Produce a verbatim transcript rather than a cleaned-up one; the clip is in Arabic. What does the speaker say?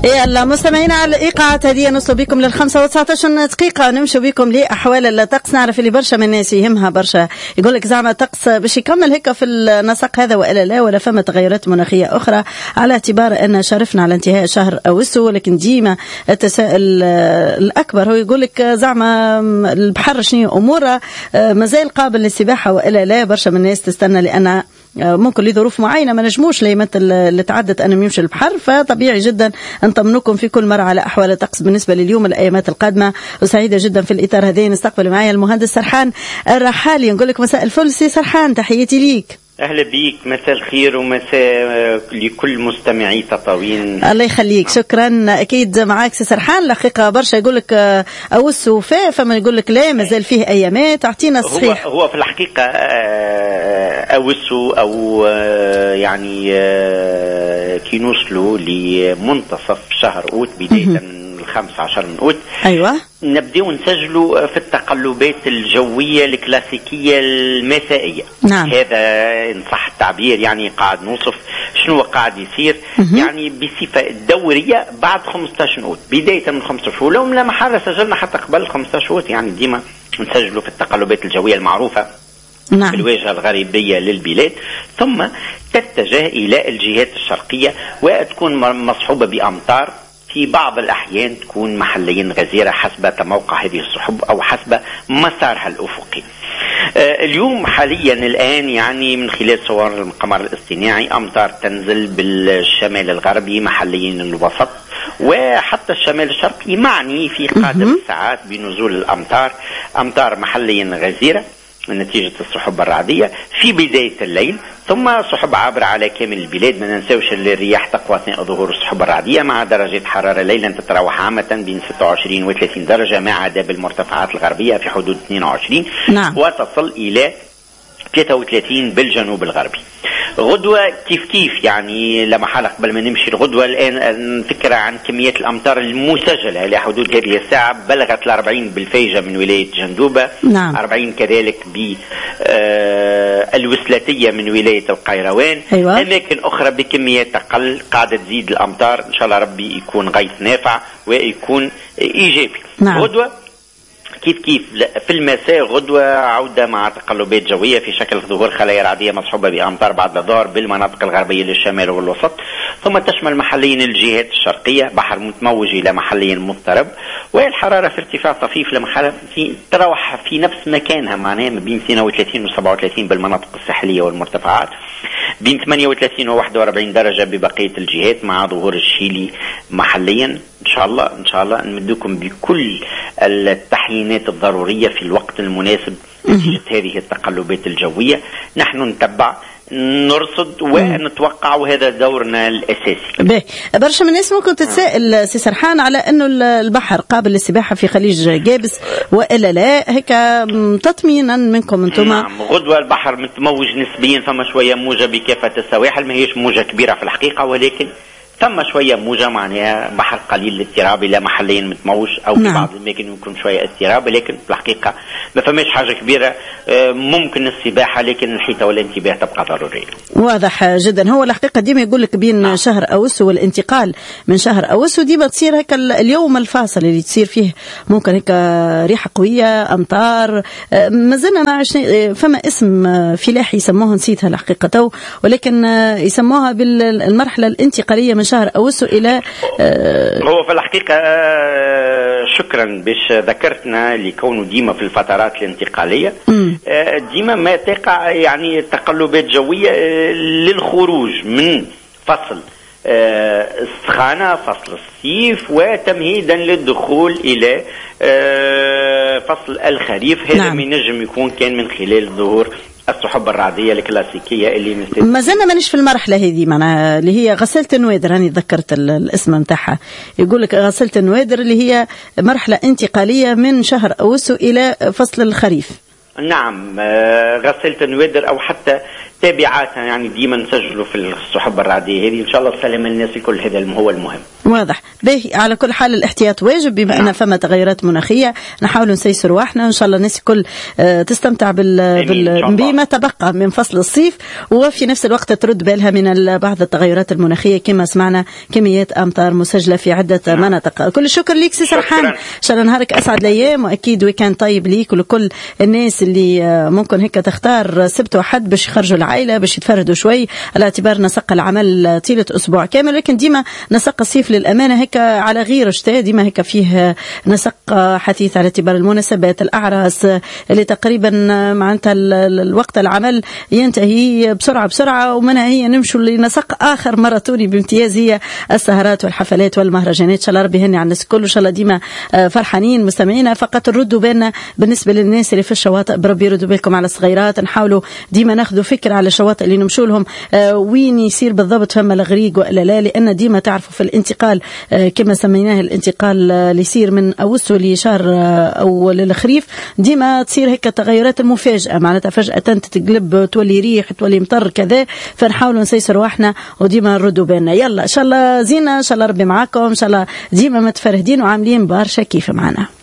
يلا مستمعينا على الإيقاع هذه نوصل بكم للخمسة وتسعة عشر دقيقة نمشي بكم لأحوال الطقس. نعرف اللي برشا من الناس يهمها برشا يقول لك زعما الطقس باش يكمل هيك في النسق هذا وإلا لا، ولا فما تغيرات مناخية أخرى، على اعتبار أن شرفنا على انتهاء شهر أوسو. لكن ديما التساؤل الأكبر هو يقول لك زعما البحر شنو أموره، مازال قابل للسباحة وإلا لا؟ برشا من الناس تستنى لأن ممكن لظروف معينة ما نجموش ليمات اللي تعدت أن يمشي البحر، فطبيعي جدا نطمنكم في كل مرة على أحوال الطقس بالنسبة لليوم الأيامات القادمة. وسعيدة جدا في الإطار هذين نستقبل معايا المهندس سرحان الرحالي. نقول لك مساء الفل سي سرحان، تحياتي ليك. أهلا بيك، مساء الخير ومساء لكل مستمعي تطاوين. الله يخليك، شكرا. أكيد معاك سي سرحان. الحقيقة برشا يقول لك أوسو فيه، فما يقول لك لا مازال فيه أيامات. أعطينا الصحيح. هو, هو في الحقيقة أوسو أو يعني كي نوصلوا لمنتصف شهر أوت بداية من الخامس عشر من أوت، أيوة نبدأ نسجلوا في التقلبات الجوية الكلاسيكية المسائية. نعم. هذا إن صح التعبير، يعني قاعد نوصف شنو قاعد يصير يعني بصفة دورية بعد خمسة عشر أوت، بداية من خمسة عشر أوت. لا محالة سجلنا حتى قبل خمسة عشر أوت، يعني ديما نسجلوا في التقلبات الجوية المعروفة. نعم. في الواجهة الغربية للبلاد، ثم تتجه إلى الجهات الشرقية وتكون مصحوبة بأمطار، في بعض الأحيان تكون محليا غزيرة حسب موقع هذه السحب أو حسب مسارها الأفقي. آه اليوم حاليا الآن يعني من خلال صور القمر الاصطناعي أمطار تنزل بالشمال الغربي محليا الوسط وحتى الشمال الشرقي، معني في قادم الساعات بنزول الأمطار، أمطار محليا غزيرة نتيجة السحب الرعدية في بداية الليل، ثم سحب عابرة على كامل البلاد. ما ننساوش الرياح تقوى أثناء ظهور السحب الرعدية، مع درجة حرارة ليلا تتراوح عامة بين ستة وعشرين و ثلاثين درجة، ما عدا بالمرتفعات الغربية في حدود اثنين وعشرين. نعم. وتصل إلى ثلاثة وثلاثين بالجنوب الغربي. غدوة كيف كيف يعني لما حالة قبل ما نمشي الغدوة الآن نفكر عن كميات الأمطار المسجلة لحدود هذه الساعة بلغت الأربعين بالفيجة من ولاية جندوبة. نعم. أربعين كذلك بالوسلاتية من ولاية القيروان. أيوة. أماكن أخرى بكميات أقل قاعدة تزيد الأمطار، إن شاء الله ربي يكون غيث نافع ويكون إيجابي. نعم. غدوة كيف كيف في المساء غدوة عودة مع تقلبات جوية في شكل ظهور خلايا رعدية مصحوبة بأمطار بعد الظهر بالمناطق الغربية للشمال والوسط، ثم تشمل محليا الجهات الشرقية، بحر متموج إلى محليا مضطرب، والحرارة في ارتفاع طفيف لمحل في تروح في نفس مكانها، معناها ما بين اثنين وثلاثين و سبعة وثلاثين بالمناطق الساحلية والمرتفعات، بين ثمانية وثلاثين و واحد وأربعين درجة ببقية الجهات، مع ظهور الشيلي محليا. إن شاء الله إن شاء الله نمدكم بكل التحيينات الضرورية في الوقت المناسب نتيجة هذه التقلبات الجوية. نحن نتبع نرصد ونتوقع، وهذا دورنا الأساسي. باهي، برشا من الناس ممكن تتساءل سي سرحان على أنه البحر قابل للسباحة في خليج جابس وإلا لا، هيك تطمينا منكم أنتم. نعم، غدوة البحر متموج نسبيا، فما شوية موجة بكافة السواحل، ما هيش موجة كبيرة في الحقيقة، ولكن ثم شوية موجة معناها بحر قليل الاضطراب إلى محليا متموج، أو في نعم. بعض الأماكن يكون شوية اضطراب، لكن في الحقيقة ما فماش حاجة كبيرة. ممكن السباحة، لكن الحيطة والانتباه تبقى ضرورية. واضح جدا. هو الحقيقة ديما يقول لك بين نعم. شهر أوسو والانتقال من شهر أوسو ديما تصير هيك اليوم الفاصل اللي تصير فيه ممكن هيك ريحة قوية، أمطار. ما زلنا ما عشنا، فما اسم فلاحي يسموها نسيتها الحقيقة تو، ولكن يسموها بالمرحلة الانتقالية من شهر أوسو إلى هو في الحقيقة شكرا باش ذكرتنا لكونه ديما في الفترات الانتقالية ديما ما تقع يعني تقلبات جوية للخروج من فصل السخانة، فصل الصيف، وتمهيدا للدخول إلى فصل الخريف. هذا نعم. من نجم يكون كان من خلال ظهور السحب الرعدية الكلاسيكية اللي مثل ما زلنا مانيش في المرحلة هذه، معناها اللي هي غسالة النوادر. راني تذكرت الاسم نتاعها، يقول لك غسالة النوادر اللي هي مرحلة انتقالية من شهر أوسو إلى فصل الخريف. نعم، غسالة النوادر أو حتى تابعاتها، يعني ديما نسجلوا في السحب الرعدية هذه. إن شاء الله السلام الناس الكل، هذا هو المهم. واضح. باهي على كل حال الاحتياط واجب بما أن فما تغيرات مناخية، نحاول نسيسر روحنا إن شاء الله الناس الكل تستمتع بال... بال... بما تبقى من فصل الصيف، وفي نفس الوقت ترد بالها من بعض التغيرات المناخية كما سمعنا كميات أمطار مسجلة في عدة نعم. مناطق. كل الشكر ليك سي سرحان، إن شاء الله نهارك أسعد الأيام، وأكيد ويكان طيب ليك ولكل الناس اللي ممكن هيك تختار سبت وحد باش يخرجوا العائلة باش يتفردوا شوي، على اعتبار نسق العمل طيلة أسبوع كامل، لكن ديما نسق الصيف للأمانة هيك على غير الشتاء، ديما هيك فيه نسق حثيث على اعتبار المناسبات الأعراس اللي تقريبا معناتها الوقت العمل ينتهي بسرعة بسرعة، ومنها هي نمشوا لنسق آخر ماراثوني بامتياز هي السهرات والحفلات والمهرجانات. إن شاء الله ربي يهني على الناس الكل، وإن شاء الله ديما فرحانين مستمعينا. فقط ردوا بالنا بالنسبة للناس اللي في الشواطئ، بربي يردوا بالكم على الصغيرات، نحاولوا ديما ناخذوا فكرة على الشواطئ اللي نمشوا لهم وين يصير بالضبط فما الغريق ولا لا، لأن ديما تعرفوا في الانتقال كما سميناه الانتقال اللي يصير من أوسط لشهر أو للخريف، ديما تصير هيك التغيرات المفاجئة، معناتها فجأة تتقلب تولي ريح تولي مطر كذا، فنحاولوا نسيسر روحنا وديما نردوا بالنا. يلا إن شاء الله زينة، إن شاء الله ربي معاكم، إن شاء الله ديما متفرهدين وعاملين برشا كيف معنا.